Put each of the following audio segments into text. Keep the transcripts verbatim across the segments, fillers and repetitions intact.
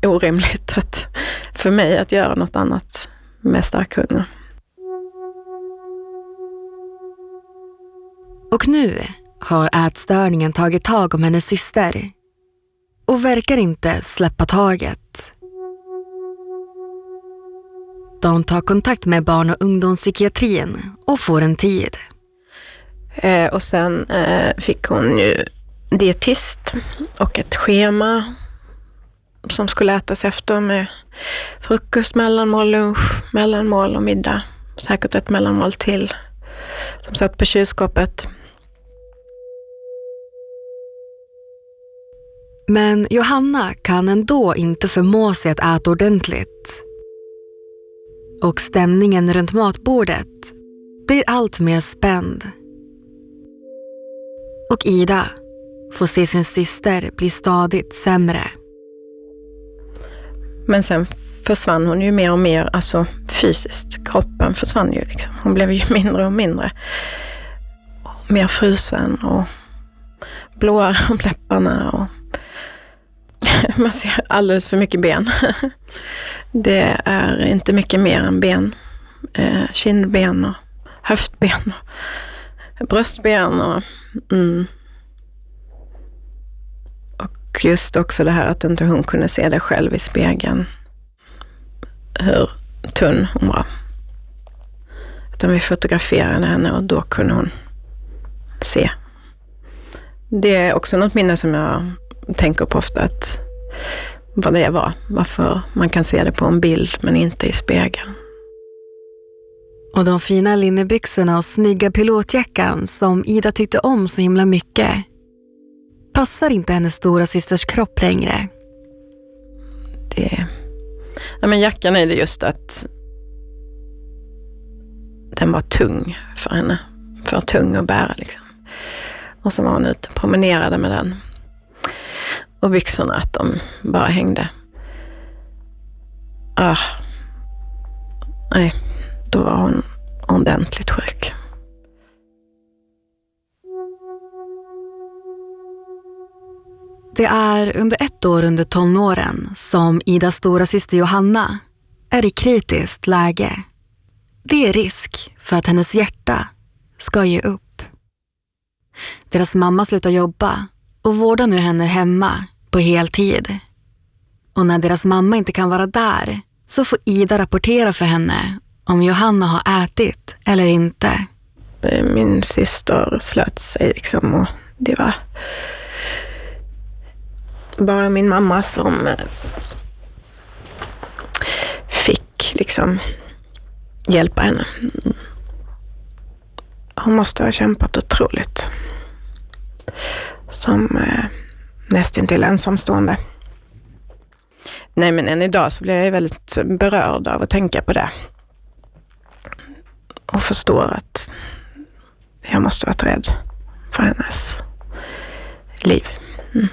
orimligt att, för mig att göra något annat med starkhunger. Och nu har ätstörningen tagit tag om hennes syster och verkar inte släppa taget. De tar kontakt med barn- och ungdomspsykiatrin och får en tid. Eh, och sen eh, fick hon ju dietist och ett schema som skulle ätas efter med frukost, mellanmål, lunch, mellanmål och middag. Säkert ett mellanmål till som satt på kylskåpet. Men Johanna kan ändå inte förmå sig att äta ordentligt. Och stämningen runt matbordet blir allt mer spänd. Och Ida får se sin syster bli stadigt sämre. Men sen försvann hon ju mer och mer, alltså fysiskt. Kroppen försvann ju liksom. Hon blev ju mindre och mindre. Mer frusen och blåare om läpparna och man ser alldeles för mycket ben. Det är inte mycket mer än ben. Eh, kindben och höftben och bröstben. Och, mm. och just också det här att inte hon kunde se det själv i spegeln. Hur tunn hon var. Utan vi fotograferade henne och då kunde hon se. Det är också något minne som jag tänker på ofta, att vad det var. Varför man kan se det på en bild men inte i spegeln. Och de fina linnebyxorna och snygga pilotjackan som Ida tyckte om så himla mycket passar inte hennes stora systers kropp längre. Det... Ja, men jackan är det just att den var tung för henne. För tung att bära liksom. Och så var hon ute och promenerade med den. Och byxorna, att de bara hängde. Ah. Nej, då var hon ordentligt sjuk. Det är under ett år under tonåren som Idas stora syster Johanna är i kritiskt läge. Det är risk för att hennes hjärta ska ge upp. Deras mamma slutar jobba och vårdar nu henne hemma på heltid. Och när deras mamma inte kan vara där så får Ida rapportera för henne om Johanna har ätit eller inte. Min syster slöt sig liksom och det var bara min mamma som fick liksom hjälpa henne. Hon måste ha kämpat otroligt. Som eh, nästan till ensamstående. Nej, men än idag så blir jag väldigt berörd av att tänka på det. Och förstår att jag måste ha varit rädd för hennes liv. Mm.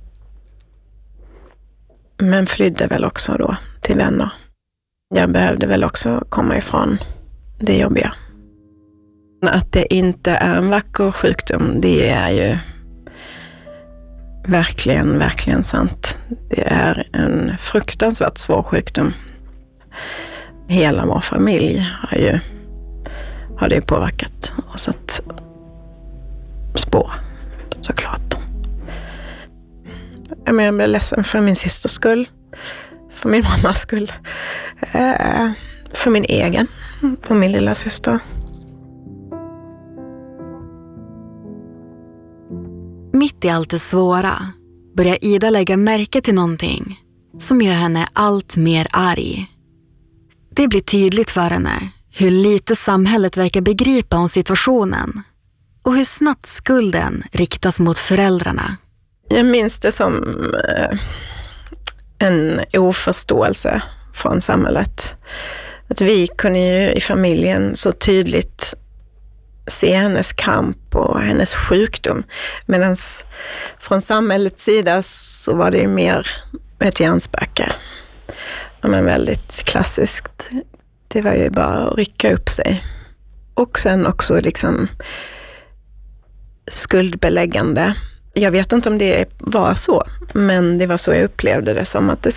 Men flydde väl också då till vänner. Jag behövde väl också komma ifrån det jobbiga. Att det inte är en vacker sjukdom, det är ju verkligen, verkligen sant. Det är en fruktansvärt svår sjukdom. Hela vår familj har ju har det påverkat och satt spår, såklart. Jag menar, jag blev ledsen för min systers skull, för min mammas skull, för min egen, för min lilla syster. Mitt i allt det svåra börjar Ida lägga märke till någonting som gör henne allt mer arg. Det blir tydligt för henne hur lite samhället verkar begripa om situationen och hur snabbt skulden riktas mot föräldrarna. Jag minns det som eh, en oförståelse från samhället. Att vi kunde ju i familjen så tydligt se hennes kamp och hennes sjukdom. Medan från samhällets sida så var det ju mer ett hjärnspöke. Men väldigt klassiskt. Det var ju bara att rycka upp sig. Och sen också liksom skuldbeläggande. Jag vet inte om det var så, men det var så jag upplevde det, som att det